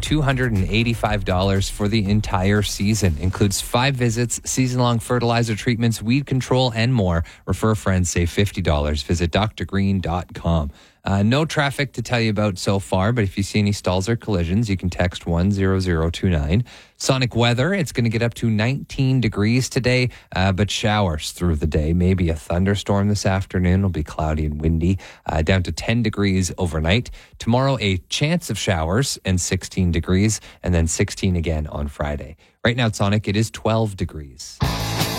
$285 for the entire season. Includes 5 visits, season-long fertilizer treatments, weed control, and more. Refer friends, save $50. Visit drgreen.com. No traffic to tell you about so far, but if you see any stalls or collisions, you can text 10029. Sonic weather, it's going to get up to 19 degrees today, but showers through the day. Maybe a thunderstorm this afternoon. It'll be cloudy and windy, down to 10 degrees overnight. Tomorrow, a chance of showers and 16 degrees, and then 16 again on Friday. Right now at Sonic, it is 12 degrees.